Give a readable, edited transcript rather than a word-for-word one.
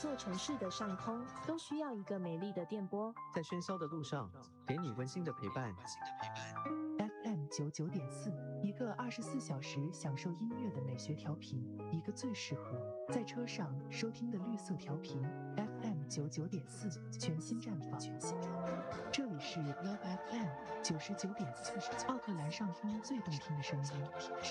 座城市的上空都需要一个美丽的电波， 在喧嚣的路上，给你温馨的陪伴。 FM99.4，一个24小时享受音乐的美学调频，一个最适合在车上收听的绿色调频。FM99.4，全新绽放。这里是 Love FM 99.4，奥克兰上空最动听的声音。